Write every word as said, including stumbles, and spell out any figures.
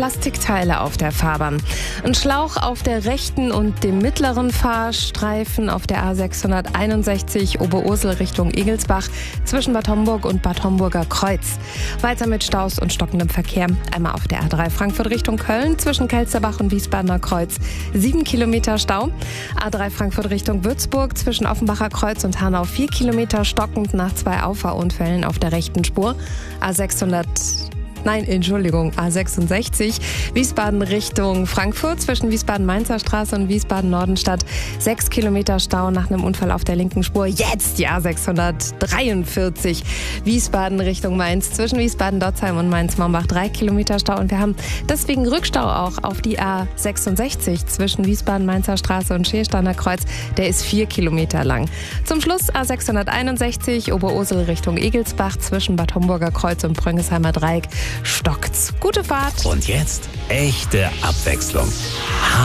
Plastikteile auf der Fahrbahn. Ein Schlauch auf der rechten und dem mittleren Fahrstreifen auf der A sechshunderteinundsechzig Oberursel Richtung Egelsbach zwischen Bad Homburg und Bad Homburger Kreuz. Weiter mit Staus und stockendem Verkehr. Einmal auf der A drei Frankfurt Richtung Köln zwischen Kelsterbach und Wiesbadener Kreuz. Sieben Kilometer Stau. A drei Frankfurt Richtung Würzburg zwischen Offenbacher Kreuz und Hanau. Vier Kilometer stockend nach zwei Auffahrunfällen auf der rechten Spur. A sechshundert Nein, Entschuldigung, A sechsundsechzig, Wiesbaden Richtung Frankfurt zwischen Wiesbaden-Mainzer Straße und Wiesbaden-Nordenstadt. Sechs Kilometer Stau nach einem Unfall auf der linken Spur. Jetzt die A sechshundertdreiundvierzig, Wiesbaden Richtung Mainz zwischen Wiesbaden-Dotzheim und Mainz-Mombach. Drei Kilometer Stau und wir haben deswegen Rückstau auch auf die A sechsundsechzig zwischen Wiesbaden-Mainzer Straße und Schiersteiner Kreuz. Der ist vier Kilometer lang. Zum Schluss A sechshunderteinundsechzig, Oberursel Richtung Egelsbach zwischen Bad Homburger Kreuz und Bröngesheimer Dreieck. Stockt's. Gute Fahrt. Und jetzt echte Abwechslung.